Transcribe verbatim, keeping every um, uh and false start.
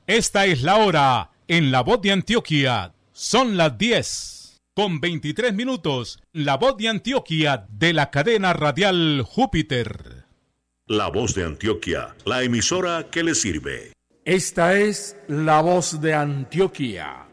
Esta es la hora en La Voz de Antioquia. Son las diez con veintitrés minutos. La Voz de Antioquia de la cadena radial Júpiter. La Voz de Antioquia, la emisora que le sirve. Esta es La Voz de Antioquia.